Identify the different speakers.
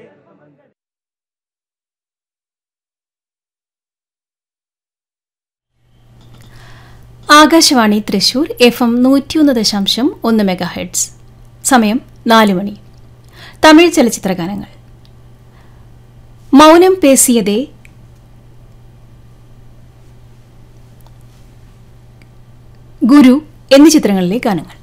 Speaker 1: Akashvani Thrissur FM 101.1 megahertz. സമയം 4 മണി. തമിഴ് ചലച്ചിത്രഗാനങ്ങൾ. മൗനം പേസിയതേ, ഗുരു എന്നീ ചിത്രങ്ങളിലെ ഗാനങ്ങൾ.